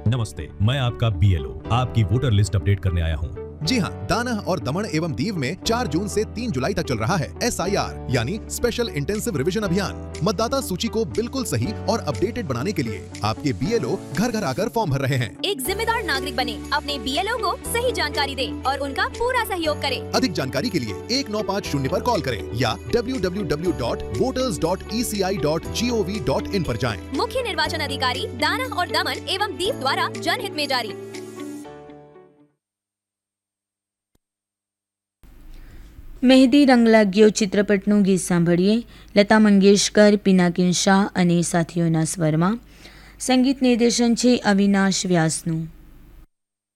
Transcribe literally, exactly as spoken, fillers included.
नमस्ते, मैं आपका बीएलओ आपकी वोटर लिस्ट अपडेट करने आया हूँ। जी हाँ, दाना और दमन एवं दीव में चार जून से तीन जुलाई तक चल रहा है एस आई आर यानी स्पेशल इंटेंसिव रिवीजन अभियान। मतदाता सूची को बिल्कुल सही और अपडेटेड बनाने के लिए आपके बीएलओ घर घर आकर फॉर्म भर रहे हैं। एक जिम्मेदार नागरिक बने, अपने बीएलओ को सही जानकारी दे और उनका पूरा सहयोग करे। अधिक जानकारी के लिए एक नौ पाँच शून्य पर कॉल करें या W W W dot voters dot E C I dot G O V dot in पर जाएं। मुख्य निर्वाचन अधिकारी दाना और दमन एवं दीव द्वारा जनहित में जारी। મહેંદી રંગ લાગ્યો ચિત્રપટનું ગીત સાંભળીએ. લતા મંગેશકર, પિનાકિન શાહ અને સાથીઓના સ્વરમાં. સંગીત નિર્દેશન છે અવિનાશ વ્યાસનું.